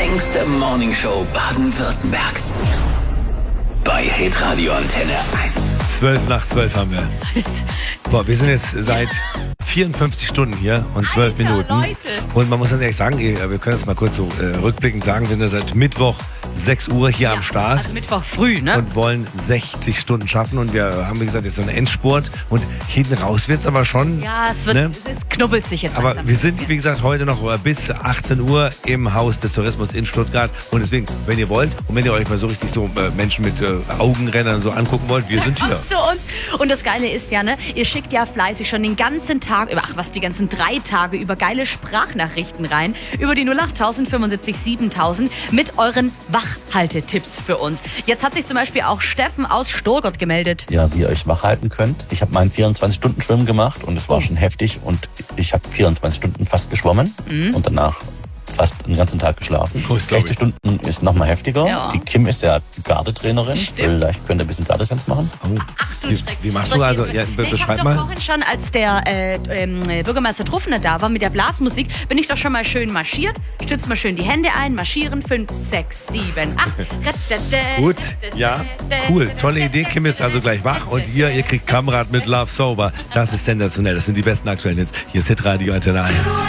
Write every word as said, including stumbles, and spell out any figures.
längste Morningshow Baden-Württembergs. Bei Hitradio Antenne eins. Zwölf nach zwölf haben wir. Boah, wir sind jetzt seit vierundfünfzig Stunden hier und zwölf Alter, Minuten. Leute. Und man muss dann ehrlich sagen, wir können es mal kurz so äh, rückblickend sagen, wir sind ja seit Mittwoch sechs Uhr hier Ja, am Start. Also Mittwoch früh, ne? Und wollen sechzig Stunden schaffen und wir haben, wie gesagt, jetzt so einen Endspurt und hinten raus wird es aber schon. Ja, es, wird, ne? es knubbelt sich jetzt Aber langsam wir ein sind, bisschen. wie gesagt, heute noch bis achtzehn Uhr im Haus des Tourismus in Stuttgart. Und deswegen, wenn ihr wollt und wenn ihr euch mal so richtig so äh, Menschen mit äh, Augenrändern so angucken wollt, wir sind hier. Kommt zu uns. Und das Geile ist ja, ne, ihr schickt ja fleißig schon den ganzen Tag, ach was, die ganzen drei Tage über geile Sprachnachrichten rein, über die null acht tausend fünfundsiebzig siebentausend mit euren Wachhaltetipps für uns. Jetzt hat sich zum Beispiel auch Steffen aus Stuttgart gemeldet. Ja, wie ihr euch wach halten könnt. Ich habe meinen vierundzwanzig-Stunden-Schwimmen gemacht und es war schon heftig und ich habe vierundzwanzig Stunden fast geschwommen Mhm. und danach fast den ganzen Tag geschlafen. Cool, glaub ich. sechzig Stunden ist nochmal heftiger. Ja. Die Kim ist ja Gardetrainerin. Stimmt. Vielleicht könnt ihr ein bisschen Gardetanz machen. Oh. Wie, wie machst du also? Ja, be Nee, ich beschreib habe mal. doch vorhin schon, als der äh, ähm, Bürgermeister Truffner da war mit der Blasmusik, bin ich doch schon mal schön marschiert. Stützt mal schön die Hände ein, marschieren. fünf, sechs, sieben, acht. Gut, ja, cool. Tolle Idee. Kim ist also gleich wach und ihr, ihr kriegt Kamerad mit Love Sober. Das ist sensationell. Das sind die besten aktuellen Hits. Hier ist Hitradio Antenne eins.